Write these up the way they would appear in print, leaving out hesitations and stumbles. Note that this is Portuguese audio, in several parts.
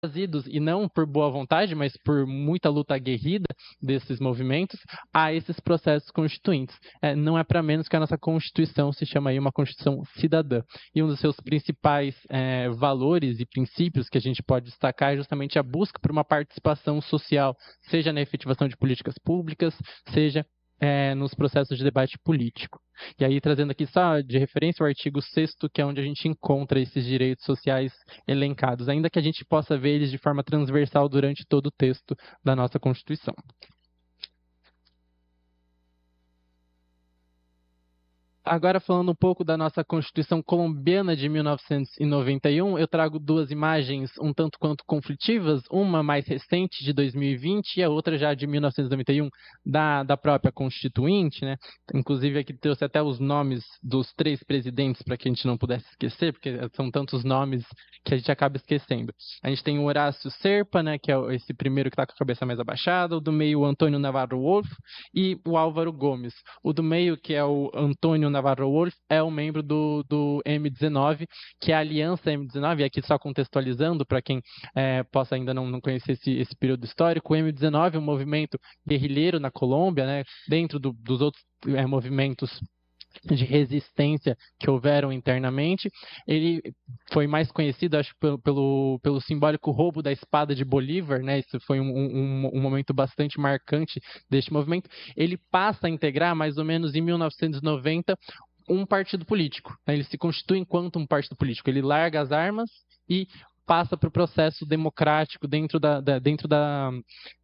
trazidos, e não por boa vontade, mas por muita luta aguerrida desses movimentos, a esses processos constituintes. Não é para menos que a nossa Constituição se chama aí uma Constituição cidadã. E um dos seus principais valores e princípios que a gente pode destacar é justamente a busca por uma participação social, seja na efetivação de políticas públicas, seja nos processos de debate político. E aí, trazendo aqui só de referência o artigo 6º, que é onde a gente encontra esses direitos sociais elencados, ainda que a gente possa ver eles de forma transversal durante todo o texto da nossa Constituição. Agora, falando um pouco da nossa Constituição colombiana de 1991, eu trago duas imagens um tanto quanto conflitivas, uma mais recente, de 2020, e a outra já de 1991, da própria Constituinte, né? Inclusive, aqui trouxe até os nomes dos 3 presidentes para que a gente não pudesse esquecer, porque são tantos nomes que a gente acaba esquecendo. A gente tem o Horácio Serpa, né, que é esse primeiro que está com a cabeça mais abaixada, o do meio, o Antônio Navarro Wolff, e o Álvaro Gomes. O do meio, que é o Antônio Navarro Wolff, é um membro do M19, que é a Aliança M19, e aqui só contextualizando para quem possa ainda não conhecer esse período histórico. O M19 é um movimento guerrilheiro na Colômbia, né, dentro dos outros movimentos de resistência que houveram internamente. Ele foi mais conhecido, acho, pelo simbólico roubo da espada de Bolívar, né? Isso foi um momento bastante marcante deste movimento. Ele passa a integrar, mais ou menos em 1990, um partido político, né? Ele se constitui enquanto um partido político. Ele larga as armas e passa para o processo democrático dentro da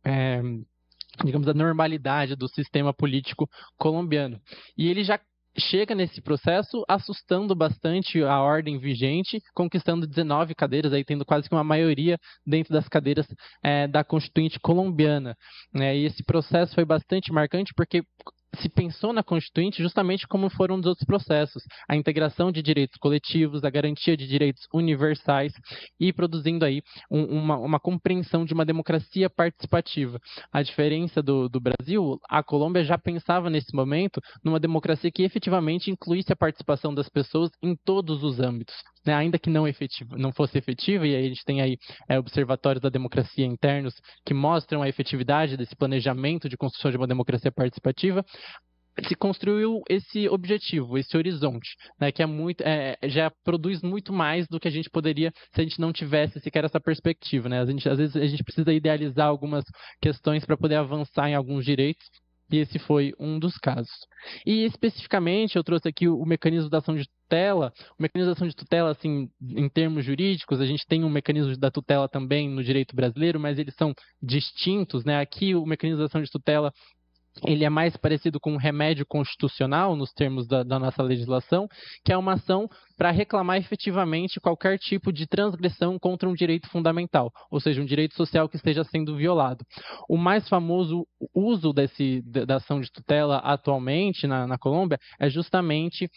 digamos, da normalidade do sistema político colombiano. E ele já chega nesse processo assustando bastante a ordem vigente, conquistando 19 cadeiras, aí tendo quase que uma maioria dentro das cadeiras da Constituinte colombiana. E esse processo foi bastante marcante porque se pensou na Constituinte justamente como foram dos outros processos, a integração de direitos coletivos, a garantia de direitos universais e produzindo aí uma compreensão de uma democracia participativa. A diferença do Brasil, a Colômbia já pensava nesse momento numa democracia que efetivamente incluísse a participação das pessoas em todos os âmbitos, né? Ainda que não fosse efetiva, e aí a gente tem aí observatórios da democracia internos que mostram a efetividade desse planejamento de construção de uma democracia participativa, se construiu esse objetivo, esse horizonte, né, que já produz muito mais do que a gente poderia se a gente não tivesse sequer essa perspectiva, né? Às vezes a gente precisa idealizar algumas questões para poder avançar em alguns direitos, e esse foi um dos casos. E especificamente eu trouxe aqui o mecanismo da ação de tutela. O mecanismo da ação de tutela, assim, em termos jurídicos, a gente tem um mecanismo da tutela também no direito brasileiro, mas eles são distintos, né? Aqui o mecanismo da ação de tutela ele é mais parecido com um remédio constitucional, nos termos da nossa legislação, que é uma ação para reclamar efetivamente qualquer tipo de transgressão contra um direito fundamental, ou seja, um direito social que esteja sendo violado. O mais famoso uso da ação de tutela atualmente na Colômbia é justamente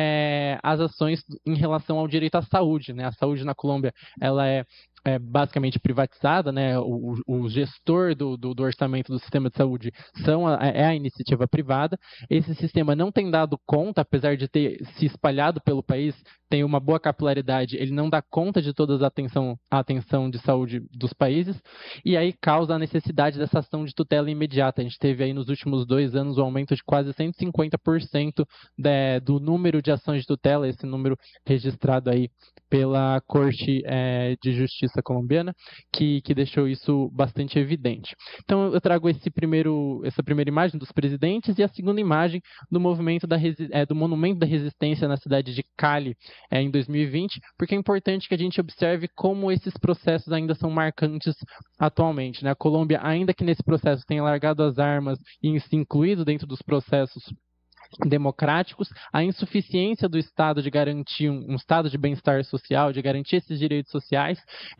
as ações em relação ao direito à saúde, né? A saúde na Colômbia ela é basicamente privatizada, né? O gestor do orçamento do sistema de saúde é a iniciativa privada. Esse sistema não tem dado conta, apesar de ter se espalhado pelo país, tem uma boa capilaridade, ele não dá conta de toda a atenção de saúde dos países, e aí causa a necessidade dessa ação de tutela imediata. A gente teve aí nos últimos 2 anos um aumento de quase 150% do número de ações de tutela, esse número registrado aí pela Corte de Justiça colombiana, que deixou isso bastante evidente. Então eu trago essa primeira imagem dos presidentes e a segunda imagem do movimento do Monumento da Resistência na cidade de Cali em 2020, porque é importante que a gente observe como esses processos ainda são marcantes atualmente, né? A Colômbia, ainda que nesse processo tenha largado as armas e se incluído dentro dos processos democráticos, a insuficiência do Estado de garantir um estado de bem-estar social, de garantir esses direitos sociais,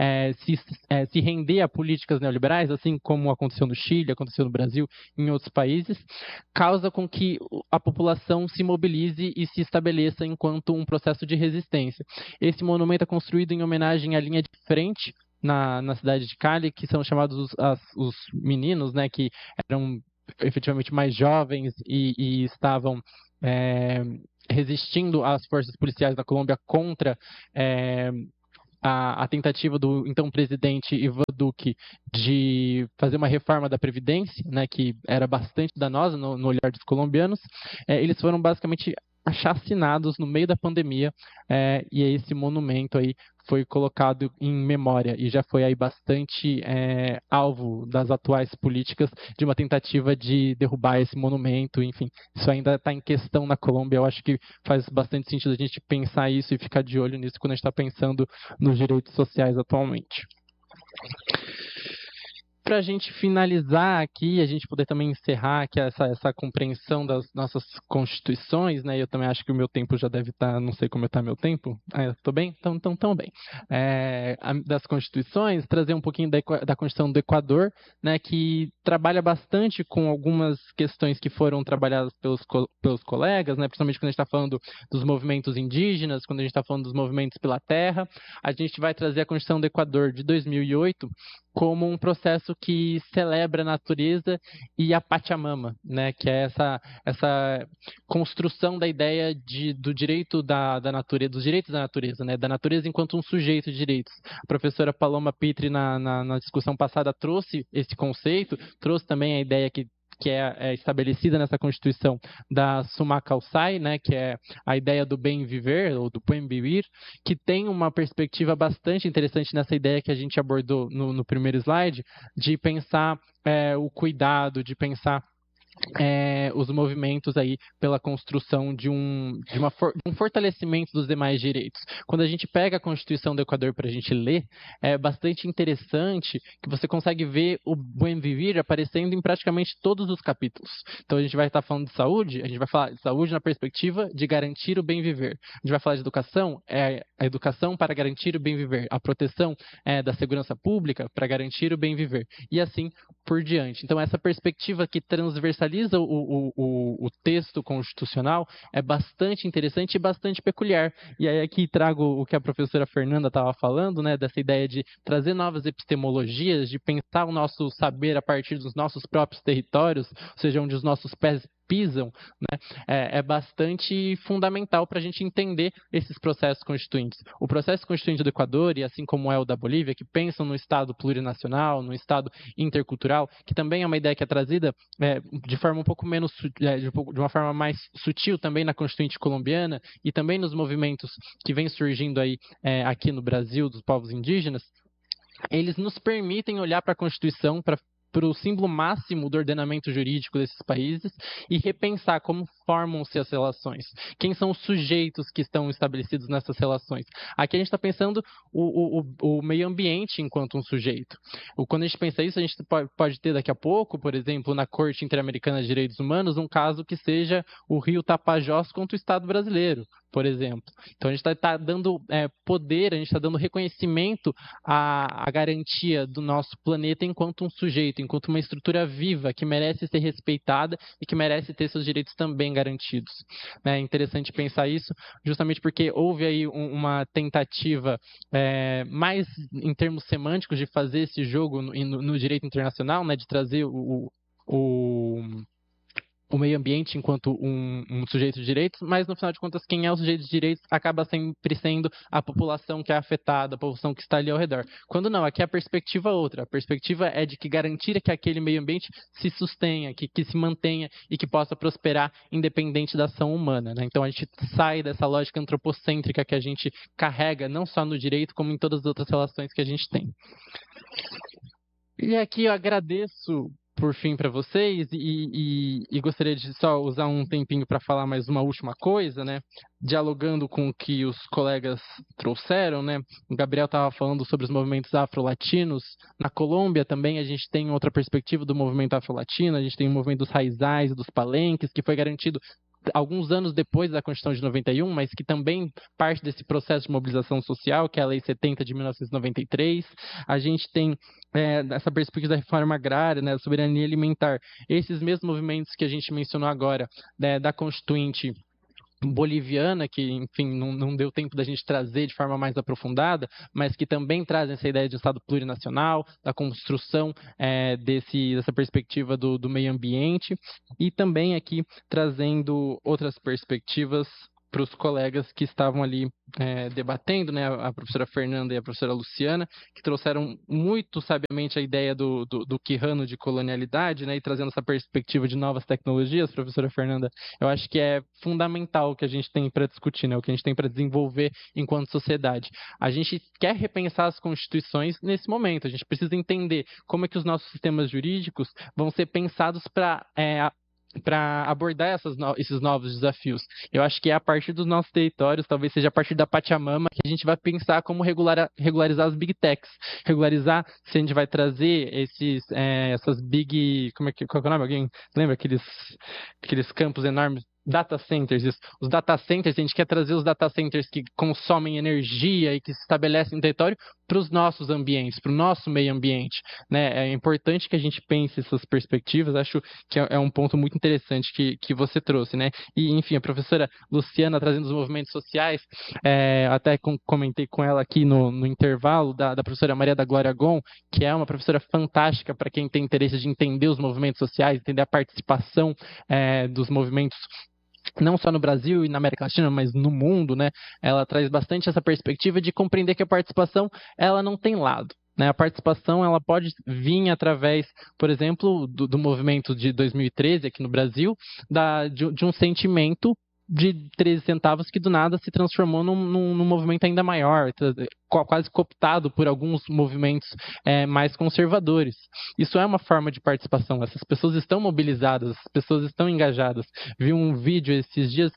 se render a políticas neoliberais, assim como aconteceu no Chile, aconteceu no Brasil, em outros países, causa com que a população se mobilize e se estabeleça enquanto um processo de resistência. Esse monumento é construído em homenagem à linha de frente na cidade de Cali, que são chamados os meninos, né, que eram efetivamente mais jovens e estavam resistindo às forças policiais da Colômbia contra a tentativa do então presidente Ivan Duque de fazer uma reforma da Previdência, né, que era bastante danosa no olhar dos colombianos, eles foram basicamente chacinados no meio da pandemia, e esse monumento aí foi colocado em memória e já foi aí bastante alvo das atuais políticas de uma tentativa de derrubar esse monumento, enfim, isso ainda está em questão na Colômbia. Eu acho que faz bastante sentido a gente pensar isso e ficar de olho nisso quando a gente está pensando nos direitos sociais atualmente. Para a gente finalizar aqui, a gente poder também encerrar aqui essa compreensão das nossas constituições, né? Eu também acho que o meu tempo já deve estar, não sei como está meu tempo. Estou bem? Então bem. Das constituições, trazer um pouquinho da Constituição do Equador, né? Que trabalha bastante com algumas questões que foram trabalhadas pelos colegas, né? Principalmente quando a gente está falando dos movimentos indígenas, quando a gente está falando dos movimentos pela terra. A gente vai trazer a Constituição do Equador de 2008 como um processo que celebra a natureza e a Pachamama, né, que é essa construção da ideia do direito da natureza, dos direitos da natureza, né, da natureza enquanto um sujeito de direitos. A professora Paloma Pitre, na discussão passada, trouxe esse conceito, trouxe também a ideia que é estabelecida nessa Constituição da Summa Causai, né, que é a ideia do bem viver, ou do buen vivir, que tem uma perspectiva bastante interessante nessa ideia que a gente abordou no primeiro slide, de pensar o cuidado, de pensar os movimentos aí pela construção de um fortalecimento dos demais direitos. Quando a gente pega a Constituição do Equador para a gente ler, é bastante interessante que você consegue ver o buen vivir aparecendo em praticamente todos os capítulos. Então a gente vai estar falando de saúde, a gente vai falar de saúde na perspectiva de garantir o bem viver. A gente vai falar de educação, a educação para garantir o bem viver. A proteção da segurança pública para garantir o bem viver. E assim por diante. Então essa perspectiva que transversaliza o texto constitucional é bastante interessante e bastante peculiar. E aí aqui trago o que a professora Fernanda estava falando, né, dessa ideia de trazer novas epistemologias, de pensar o nosso saber a partir dos nossos próprios territórios, ou seja, onde os nossos pés pisam, né, é bastante fundamental para a gente entender esses processos constituintes. O processo constituinte do Equador, e assim como é o da Bolívia, que pensam no Estado plurinacional, no Estado intercultural, que também é uma ideia que é trazida de forma um pouco menos, de uma forma mais sutil também na Constituinte colombiana e também nos movimentos que vêm surgindo aí aqui no Brasil dos povos indígenas, eles nos permitem olhar para a Constituição, para o símbolo máximo do ordenamento jurídico desses países e repensar como formam-se as relações, quem são os sujeitos que estão estabelecidos nessas relações. Aqui a gente está pensando o meio ambiente enquanto um sujeito. Quando a gente pensa isso, a gente pode ter daqui a pouco, por exemplo, na Corte Interamericana de Direitos Humanos, um caso que seja o Rio Tapajós contra o Estado brasileiro, por exemplo. Então a gente está dando poder, a gente está dando reconhecimento à garantia do nosso planeta enquanto um sujeito, enquanto uma estrutura viva que merece ser respeitada e que merece ter seus direitos também garantidos. É interessante pensar isso, justamente porque houve aí uma tentativa mais em termos semânticos de fazer esse jogo no direito internacional, né, de trazer o meio ambiente enquanto um sujeito de direitos, mas no final de contas quem é o sujeito de direitos acaba sempre sendo a população que é afetada, a população que está ali ao redor. Quando não, aqui a perspectiva é outra. A perspectiva é de que garantir que aquele meio ambiente se sustenha, que se mantenha e que possa prosperar independente da ação humana, né? Então a gente sai dessa lógica antropocêntrica que a gente carrega não só no direito, como em todas as outras relações que a gente tem. E aqui eu agradeço por fim para vocês e gostaria de só usar um tempinho para falar mais uma última coisa, né? Dialogando com o que os colegas trouxeram, né? O Gabriel estava falando sobre os movimentos afro-latinos. Na Colômbia também a gente tem outra perspectiva do movimento afro-latino, a gente tem o movimento dos raizais e dos palenques, que foi garantido alguns anos depois da Constituição de 91, mas que também parte desse processo de mobilização social, que é a Lei 70 de 1993. A gente tem essa perspectiva da reforma agrária, né, da soberania alimentar. Esses mesmos movimentos que a gente mencionou agora, da Constituinte boliviana, que, enfim, não deu tempo da gente trazer de forma mais aprofundada, mas que também trazem essa ideia de Estado plurinacional, da construção dessa perspectiva do meio ambiente, e também aqui trazendo outras perspectivas para os colegas que estavam ali debatendo, né, a professora Fernanda e a professora Luciana, que trouxeram muito sabiamente a ideia do Quijano de colonialidade, né, e trazendo essa perspectiva de novas tecnologias, professora Fernanda. Eu acho que é fundamental o que a gente tem para discutir, né, o que a gente tem para desenvolver enquanto sociedade. A gente quer repensar as constituições nesse momento, a gente precisa entender como é que os nossos sistemas jurídicos vão ser pensados para abordar esses novos desafios. Eu acho que é a partir dos nossos territórios, talvez seja a partir da Pachamama, que a gente vai pensar como regularizar as big techs. Regularizar se a gente vai trazer essas big... qual é o nome? Alguém lembra aqueles campos enormes? Data centers, isso. Os data centers, a gente quer trazer os data centers que consomem energia e que se estabelecem no território para os nossos ambientes, para o nosso meio ambiente, né? É importante que a gente pense essas perspectivas, acho que é um ponto muito interessante que você trouxe, né? E, enfim, a professora Luciana trazendo os movimentos sociais, até comentei com ela aqui no intervalo, da professora Maria da Glória Gon, que é uma professora fantástica para quem tem interesse de entender os movimentos sociais, entender a participação dos movimentos não só no Brasil e na América Latina, mas no mundo, né? Ela traz bastante essa perspectiva de compreender que a participação, ela não tem lado. Né? A participação, ela pode vir através, por exemplo, do movimento de 2013 aqui no Brasil, de um sentimento de 13 centavos que do nada se transformou num movimento ainda maior, quase cooptado por alguns movimentos mais conservadores. Isso é uma forma de participação, essas pessoas estão mobilizadas, as pessoas estão engajadas. Vi um vídeo esses dias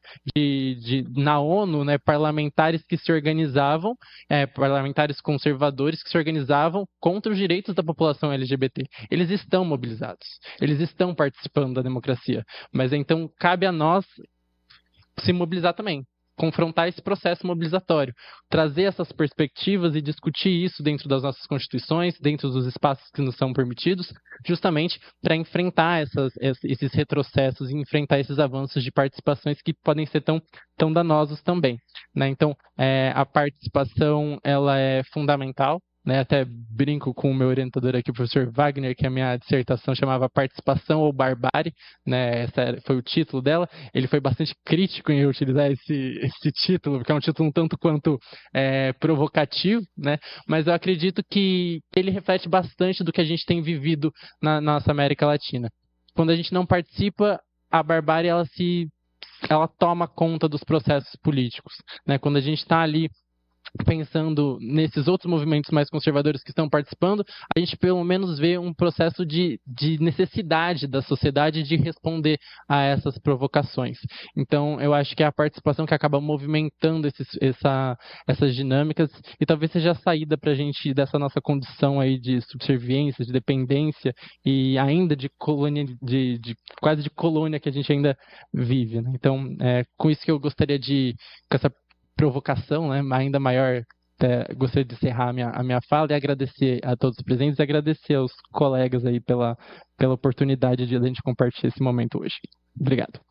na ONU, né, parlamentares que se organizavam, parlamentares conservadores que se organizavam contra os direitos da população LGBT. Eles estão mobilizados, eles estão participando da democracia, mas então cabe a nós se mobilizar também, confrontar esse processo mobilizatório, trazer essas perspectivas e discutir isso dentro das nossas constituições, dentro dos espaços que nos são permitidos, justamente para enfrentar esses retrocessos e enfrentar esses avanços de participações que podem ser tão danosos também, né? Então, a participação ela é fundamental. Né, até brinco com o meu orientador aqui, o professor Wagner, que a minha dissertação chamava Participação ou Barbárie, né, foi o título dela. Ele foi bastante crítico em utilizar esse título, porque é um título um tanto quanto provocativo, né, mas eu acredito que ele reflete bastante do que a gente tem vivido na nossa América Latina. Quando a gente não participa, a barbárie ela toma conta dos processos políticos. Né, quando a gente está ali pensando nesses outros movimentos mais conservadores que estão participando, a gente pelo menos vê um processo de necessidade da sociedade de responder a essas provocações. Então, eu acho que é a participação que acaba movimentando essas dinâmicas e talvez seja a saída para a gente dessa nossa condição aí de subserviência, de dependência e ainda de colônia, quase de colônia que a gente ainda vive. Né? Então, com isso que eu gostaria com essa provocação, né, ainda maior, gostaria de encerrar a minha fala e agradecer a todos os presentes e agradecer aos colegas aí pela oportunidade de a gente compartilhar esse momento hoje. Obrigado.